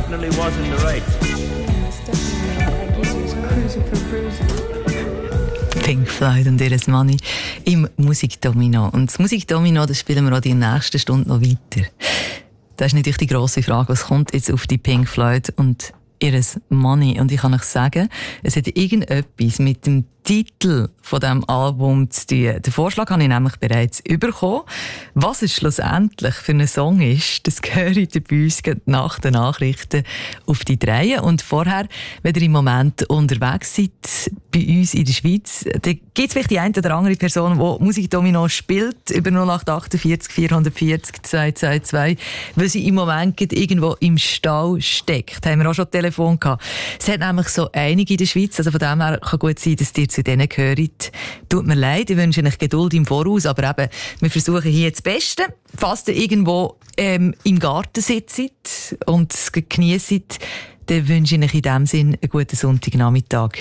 definitely was in the right. Pink Floyd und ihres Money im Musikdomino. Und das Musikdomino, das spielen wir auch die nächsten Stunden noch weiter. Das ist natürlich die grosse Frage, was kommt jetzt auf die Pink Floyd und ihres Money? Und ich kann euch sagen, es hat irgendetwas mit dem Titel von diesem Album zu tun. Den Vorschlag habe ich nämlich bereits bekommen. Was es schlussendlich für ein Song ist, das höre ich bei uns nach den Nachrichten auf die Reihe. Und vorher, wenn ihr im Moment unterwegs seid, bei uns in der Schweiz, da gibt es vielleicht die eine oder andere Person, die Musikdomino spielt, über 0848 440 222, weil sie im Moment irgendwo im Stau steckt. Da haben wir auch schon Telefon gehabt. Es hat nämlich so einige in der Schweiz, also von dem her kann gut sein, dass ihr zu denen gehört. Tut mir leid, ich wünsche euch Geduld im Voraus, aber eben, wir versuchen hier das Beste. Falls ihr irgendwo im Garten sitzt und es genießt, dann wünsche ich euch in diesem Sinn einen guten Sonntagnachmittag.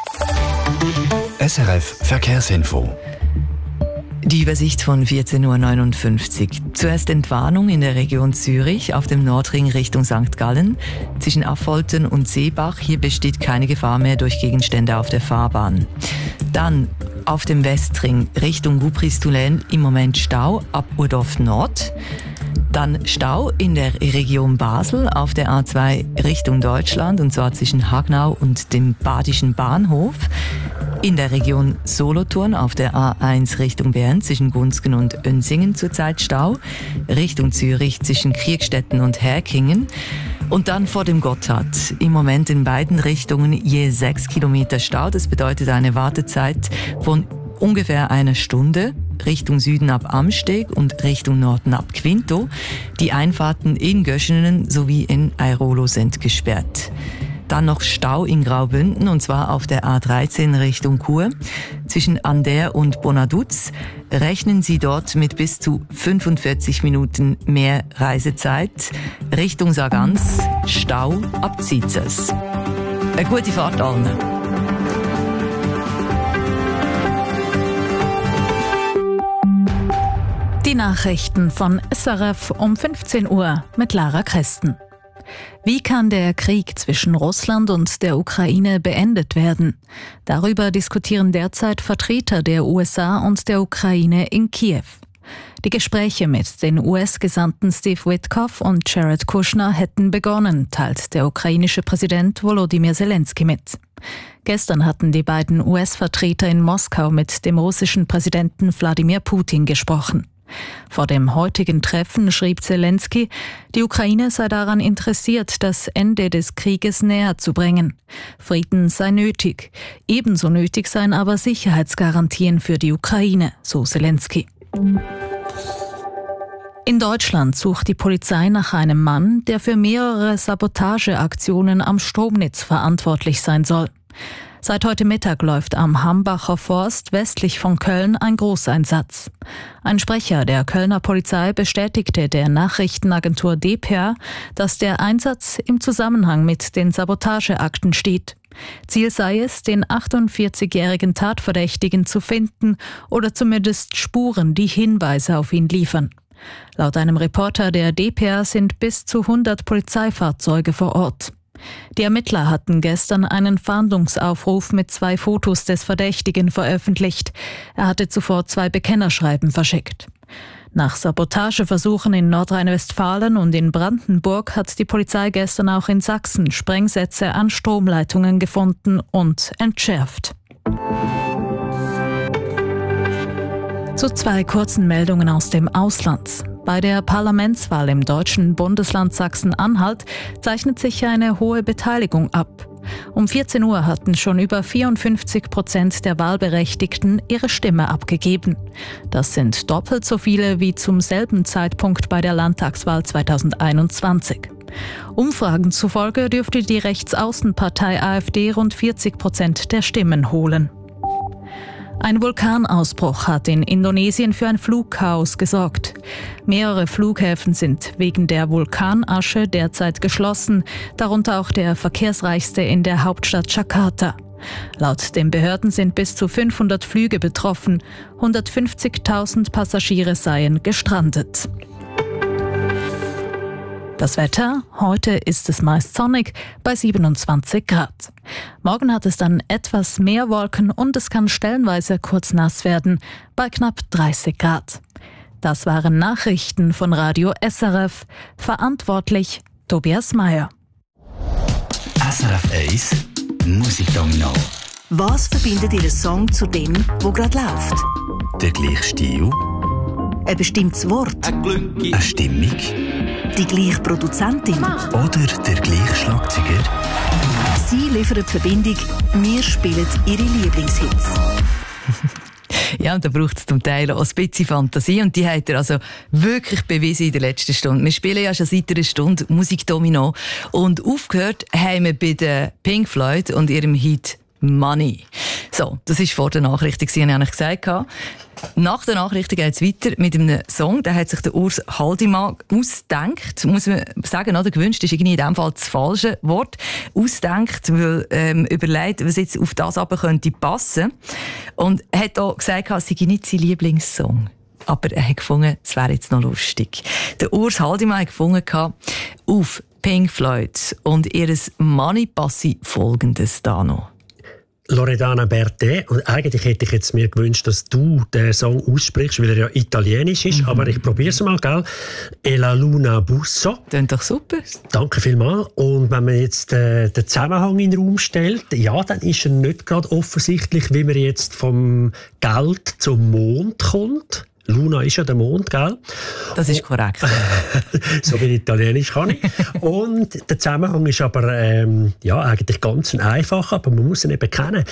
SRF Verkehrsinfo. Die Übersicht von 14.59 Uhr. Zuerst Entwarnung in der Region Zürich auf dem Nordring Richtung St. Gallen. Zwischen Affolten und Seebach. Hier besteht keine Gefahr mehr durch Gegenstände auf der Fahrbahn. Dann auf dem Westring Richtung Gubristulen im Moment Stau ab Urdorf Nord. Dann Stau in der Region Basel auf der A2 Richtung Deutschland, und zwar zwischen Hagnau und dem Badischen Bahnhof. In der Region Solothurn auf der A1 Richtung Bern zwischen Gunzgen und Önsingen zurzeit Stau. Richtung Zürich zwischen Kriegstetten und Herkingen. Und dann vor dem Gotthard. Im Moment in beiden Richtungen je 6 Kilometer Stau. Das bedeutet eine Wartezeit von ungefähr einer Stunde. Richtung Süden ab Amsteg und Richtung Norden ab Quinto. Die Einfahrten in Göschenen sowie in Airolo sind gesperrt. Dann noch Stau in Graubünden, und zwar auf der A13 Richtung Chur. Zwischen Ander und Bonaduz rechnen Sie dort mit bis zu 45 Minuten mehr Reisezeit. Richtung Sargans, Stau ab Zizers. Eine gute Fahrt allen. Die Nachrichten von SRF um 15 Uhr mit Lara Kresten. Wie kann der Krieg zwischen Russland und der Ukraine beendet werden? Darüber diskutieren derzeit Vertreter der USA und der Ukraine in Kiew. Die Gespräche mit den US-Gesandten Steve Witkoff und Jared Kushner hätten begonnen, teilt der ukrainische Präsident Volodymyr Zelensky mit. Gestern hatten die beiden US-Vertreter in Moskau mit dem russischen Präsidenten Wladimir Putin gesprochen. Vor dem heutigen Treffen schrieb Zelensky, die Ukraine sei daran interessiert, das Ende des Krieges näher zu bringen. Frieden sei nötig. Ebenso nötig seien aber Sicherheitsgarantien für die Ukraine, so Zelensky. In Deutschland sucht die Polizei nach einem Mann, der für mehrere Sabotageaktionen am Stromnetz verantwortlich sein soll. Seit heute Mittag läuft am Hambacher Forst westlich von Köln ein Großeinsatz. Ein Sprecher der Kölner Polizei bestätigte der Nachrichtenagentur dpa, dass der Einsatz im Zusammenhang mit den Sabotageakten steht. Ziel sei es, den 48-jährigen Tatverdächtigen zu finden oder zumindest Spuren, die Hinweise auf ihn liefern. Laut einem Reporter der dpa sind bis zu 100 Polizeifahrzeuge vor Ort. Die Ermittler hatten gestern einen Fahndungsaufruf mit 2 Fotos des Verdächtigen veröffentlicht. Er hatte zuvor 2 Bekennerschreiben verschickt. Nach Sabotageversuchen in Nordrhein-Westfalen und in Brandenburg hat die Polizei gestern auch in Sachsen Sprengsätze an Stromleitungen gefunden und entschärft. Zu 2 kurzen Meldungen aus dem Ausland. Bei der Parlamentswahl im deutschen Bundesland Sachsen-Anhalt zeichnet sich eine hohe Beteiligung ab. Um 14 Uhr hatten schon über 54% der Wahlberechtigten ihre Stimme abgegeben. Das sind doppelt so viele wie zum selben Zeitpunkt bei der Landtagswahl 2021. Umfragen zufolge dürfte die Rechtsaußenpartei AfD rund 40% der Stimmen holen. Ein Vulkanausbruch hat in Indonesien für ein Flugchaos gesorgt. Mehrere Flughäfen sind wegen der Vulkanasche derzeit geschlossen, darunter auch der verkehrsreichste in der Hauptstadt Jakarta. Laut den Behörden sind bis zu 500 Flüge betroffen, 150.000 Passagiere seien gestrandet. Das Wetter: heute ist es meist sonnig bei 27 Grad. Morgen hat es dann etwas mehr Wolken und es kann stellenweise kurz nass werden bei knapp 30 Grad. Das waren Nachrichten von Radio SRF. Verantwortlich Tobias Meyer. SRF 1 Musikdomino. Was verbindet Ihren Song zu dem, wo gerade läuft? Der gleiche Stil, Ein bestimmtes Wort? eine Stimmung Die gleiche Produzentin? oder der gleiche Schlagzeuger. Sie liefern die Verbindung, wir spielen Ihre Lieblingshits. Ja, und da braucht es zum Teil auch ein bisschen Fantasie und die hat er also wirklich bewiesen in der letzten Stunde. Wir spielen ja schon seit einer Stunde Musikdomino und aufgehört haben wir bei den Pink Floyd und ihrem Hit Money. So, das war vor der Nachrichtung, habe ich eigentlich gesagt. Nach der Nachrichtung geht es weiter mit einem Song, den hat sich der Urs Haldimann ausgedacht. Muss man sagen, oder? Gewünscht ist irgendwie in diesem Fall das falsche Wort. Ausgedacht, weil überlegt, was jetzt auf das aber könnte passen. Und er hat auch gesagt, es sei nicht sein Lieblingssong. Aber er hat gefunden, es wäre jetzt noch lustig. Der Urs Haldimann hat gefunden, auf Pink Floyd und ihres Money passe Folgendes da noch. Loredana Bertè. Und eigentlich hätte ich jetzt mir gewünscht, dass du den Song aussprichst, weil er ja italienisch ist. Aber ich probiere es mal, gell? E la luna busso. Klingt doch super. Danke vielmals. Und wenn man jetzt den Zusammenhang in den Raum stellt, ja, dann ist er nicht gerade offensichtlich, wie man jetzt vom Geld zum Mond kommt. Luna ist ja der Mond, gell? Das ist korrekt. So wie Italienisch kann ich. Und der Zusammenhang ist aber eigentlich ganz einfach, aber man muss ihn eben kennen.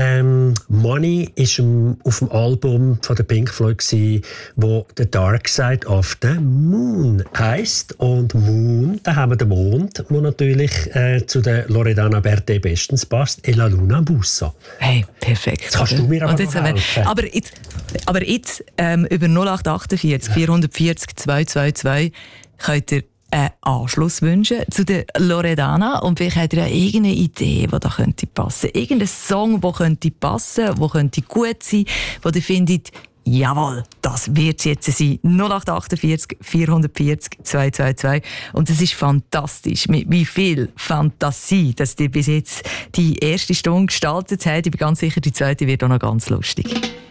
Money ist auf dem Album von der Pink Floyd gewesen, wo The Dark Side of the Moon heisst. Und Moon, da haben wir den Mond, der natürlich zu der Loredana Bertè bestens passt. E la luna bussa. Hey, perfekt. Jetzt kannst du mir aber noch helfen. Aber jetzt über 0848 440 222 könnt ihr einen Anschluss wünschen zu der Loredana und vielleicht habt ihr ja irgendeine Idee, die da könnte passen. Irgendein Song, der könnte passen, der könnte gut sein, wo ihr findet, jawohl, das wird jetzt sein. 0848 440 222. Und es ist fantastisch, mit wie viel Fantasie, dass ihr bis jetzt die erste Stunde gestaltet habt. Ich bin ganz sicher, die zweite wird auch noch ganz lustig.